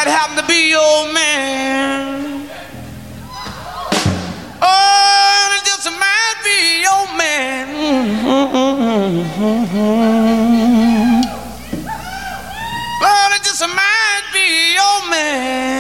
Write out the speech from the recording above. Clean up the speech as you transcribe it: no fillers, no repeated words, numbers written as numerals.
might happen to be your man. Oh, and it just might be your man. Lord, it just might be your man.